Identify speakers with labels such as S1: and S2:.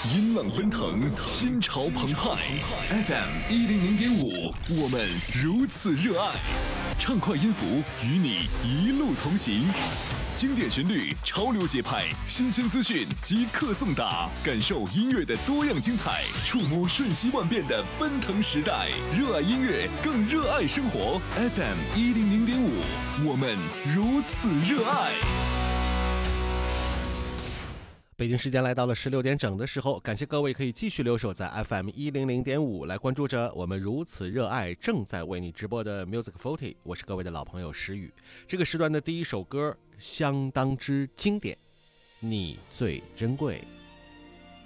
S1: 音浪奔腾，心潮澎湃。FM100.5，我们如此热爱。畅快音符与你一路同行，经典旋律，潮流节拍，新鲜资讯即刻送达，感受音乐的多样精彩，触摸瞬息万变的奔腾时代。热爱音乐，更热爱生活。FM100.5，我们如此热爱。
S2: 北京时间来到了16点整的时候，感谢各位可以继续留守在 FM100.5，来关注着我们如此热爱正在为你直播的 Music 40， 我是各位的老朋友石宇。这个时段的第一首歌相当之经典，你最珍贵。